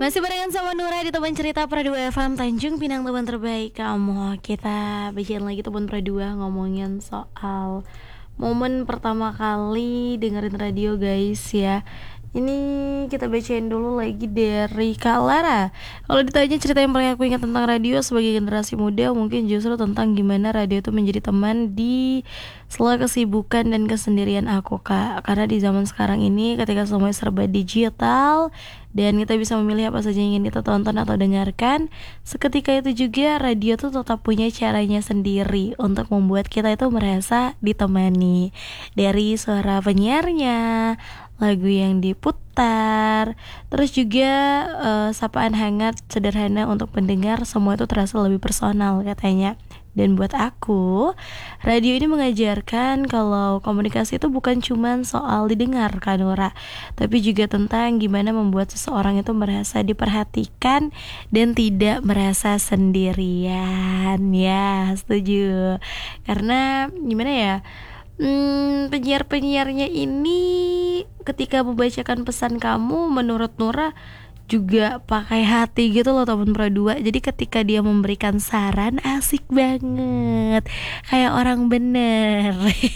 Masih barengan sama Nura di teman cerita Pradua FM Tanjung Pinang, teman terbaik kamu. Kita bikin lagi teman Pradua, ngomongin soal momen pertama kali dengerin radio guys ya. Ini kita bacain dulu lagi dari Kak Lara. Kalau ditanya cerita yang paling aku ingat tentang radio sebagai generasi muda, mungkin justru tentang gimana radio itu menjadi teman di sela kesibukan dan kesendirian aku, Kak. Karena di zaman sekarang ini ketika semuanya serba digital dan kita bisa memilih apa saja yang ingin kita tonton atau dengarkan, seketika itu juga radio tuh tetap punya caranya sendiri untuk membuat kita itu merasa ditemani. Dari suara penyiarnya, lagu yang diputar, terus juga sapaan hangat sederhana untuk pendengar, semua itu terasa lebih personal katanya. Dan buat aku, radio ini mengajarkan kalau komunikasi itu bukan cuma soal didengar kan Nora, tapi juga tentang gimana membuat seseorang itu merasa diperhatikan dan tidak merasa sendirian. Ya, setuju. Karena gimana ya, penyiar-penyiarnya ini ketika membacakan pesan kamu, menurut Nora juga pakai hati gitu loh teman Pro 2. Jadi ketika dia memberikan saran, asik banget, kayak orang bener.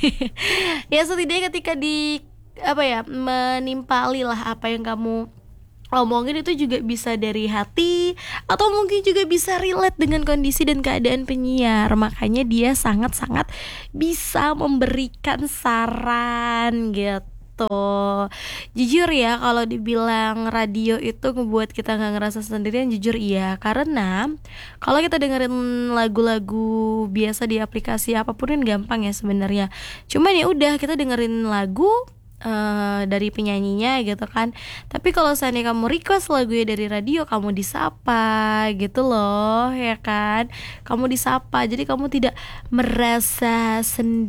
Ya setidaknya ketika di menimpali lah apa yang kamu omongin itu juga bisa dari hati, atau mungkin juga bisa relate dengan kondisi dan keadaan penyiar. Makanya dia sangat-sangat bisa memberikan saran gitu. Jujur ya, kalau dibilang radio itu ngebuat kita gak ngerasa sendirian, jujur iya. Karena kalau kita dengerin lagu-lagu biasa di aplikasi apapun kan gampang ya sebenarnya. Cuman ya udah, kita dengerin lagu dari penyanyinya gitu kan. Tapi kalau seandainya kamu request lagunya dari radio, kamu disapa gitu loh, ya kan. Kamu disapa, jadi kamu tidak merasa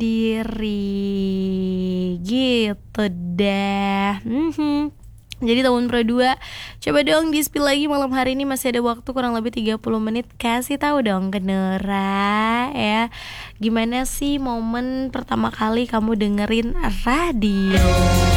sendiri gitu deh. Jadi teman Pro 2, coba dong di-spill lagi malam hari ini, masih ada waktu kurang lebih 30 menit. Kasih tahu dong ke Nora ya, gimana sih momen pertama kali kamu dengerin radio?